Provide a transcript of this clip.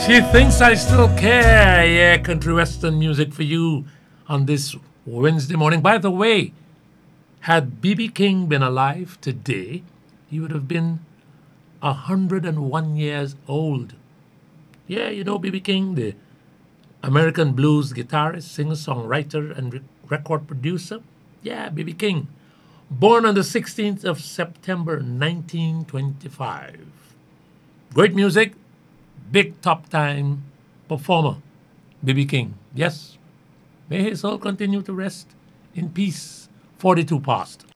She thinks I still care. Yeah, country western music for you on this Wednesday morning. By the way, had B.B. King been alive today, he would have been 101 years old. Yeah, you know B.B. King, the American blues guitarist, singer, songwriter, and record producer. Yeah, B.B. King. Born on the 16th of September 1925. Great music, big top time performer, B.B. King. Yes, may his soul continue to rest in peace. 42 past.